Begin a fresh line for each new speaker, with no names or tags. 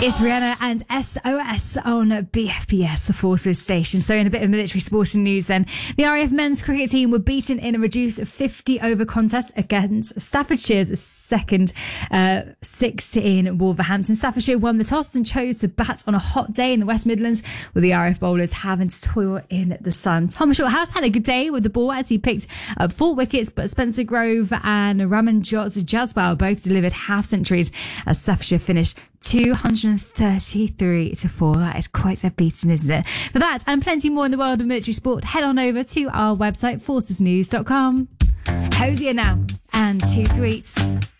It's Rihanna and SOS on BFBS, the Forces station. So in a bit of military sporting news then, the RAF men's cricket team were beaten in a reduced 50-over contest against Staffordshire's second 6 in Wolverhampton. Staffordshire won the toss and chose to bat on a hot day in the West Midlands, with the RAF bowlers having to toil in the sun. Tom Shorthouse had a good day with the ball as he picked up 4 wickets, but Spencer Grove and Ramanjot Jaswal both delivered half centuries as Staffordshire finished 233 to 4. That is quite a beating, isn't it? For that and plenty more in the world of military sport, head on over to our website, forcersnews.com. Hosier now and Too Sweet.